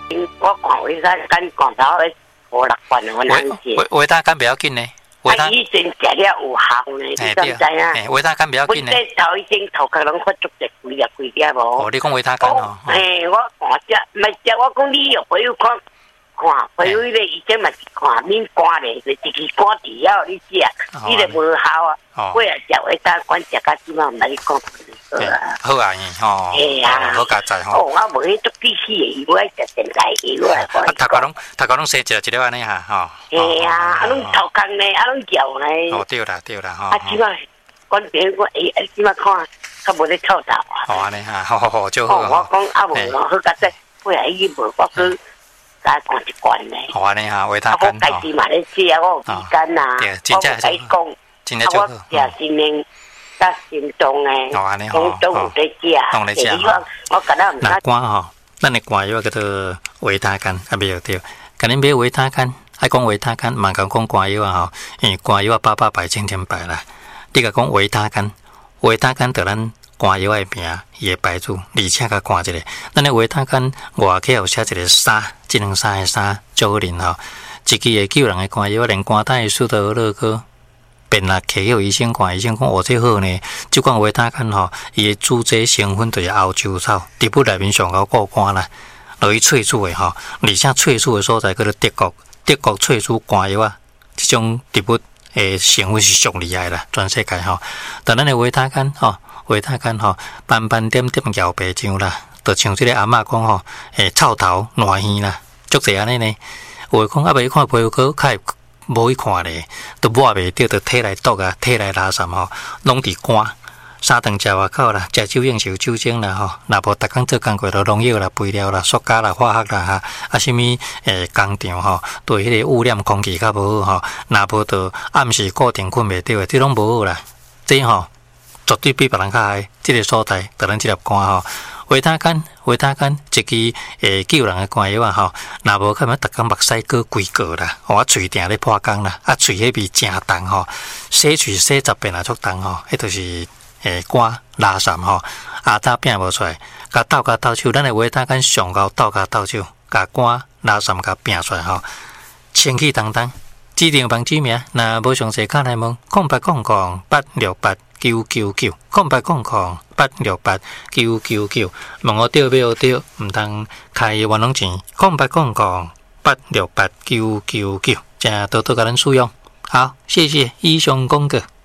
我看维他干讲到5、6罐我难食。 维他干不要紧呢。 以前食了有效呢，你知唔知啊？ 维他干不要紧呢。 我头已经头壳拢发足只几粒无。 哦，你讲维他干哦。 我看只，唔系只，我讲你有朋友看，朋友咧以前嘛是看面瓜咧，就一支瓜底了你食，你就无效啊。我也食维他管食到即嘛，唔系你讲。 好啊，吼。 系啊， 好加载吼。 我无迄足必须的，我食电解油啊。 头壳拢生一粒安尼哈，吼。 系啊，拢头壳呢，拢叫呢。 哦，对啦，吼。 即嘛，管别人讲，即嘛看，较无咧臭头啊。 哦，安尼哈，好，就好。 我讲无好加载，我也已无，我去加灌一罐呢。 哦，安尼哈，维他干。 我家己嘛咧食，我有时间呐。 对，真正是。 真正就好。 我食心灵。甲心动诶，都有在食，我觉得唔那肝吼，咱的肝药叫做维他干，啊袂有对。甲恁买维他干，爱讲维他干，嘛讲肝药啊吼，因为肝药800百千千百啦。你甲讲维他干，维他干得咱肝药的名，伊的牌子，而且甲看一个，咱的维他干外口有写一个沙，智能沙的沙，足好啉吼。一支会救人的肝药，连肝胆的苏德乐哥。便啦，摕去医生看，医生讲哦，这好呢。即款维他干吼，伊的主制成分就是欧洲草，植物内面上高过肝啦，落去萃取的吼，而且萃取的所在叫做德国萃取肝药啊，即种植物诶成分是上厉害啦，全世界吼。但咱的维他干吼，斑斑点点摇白酱啦，就像即个阿嬷讲吼，臭头烂耳啦，足侪安尼呢。有诶讲啊，袂看皮肤科较无去看咧，都摸袂着，就体内毒啊，体内垃圾吼，拢伫肝。三顿食外口啦，食酒应酬酒精啦吼，若无逐工做工课，就农药啦、肥料啦、塑胶啦、化学啦哈，啊什物工厂吼，对迄个污染空气较无好吼，若无就暗时固定困袂着，即拢无好啦。这吼绝对比别人较害，即个所在，就咱即粒肝吼。维他干，一支救人的肝药啊吼，若无看要逐工目屎过规个啦，我喙定咧破工啦，啊喙迄味正重吼，洗喙洗10遍也足重吼，迄就是肝垃圾吼，阿搭拼无出来，甲斗手，咱的维他干上高斗手，甲肝垃圾甲拼出来吼，清气当当，指定房指名，若无详细卡来问，0800-868-999，0800-868-999，问我对买对，毋通开冤枉钱，0800-868-999，正多多甲咱使用，好，谢谢以上讲过。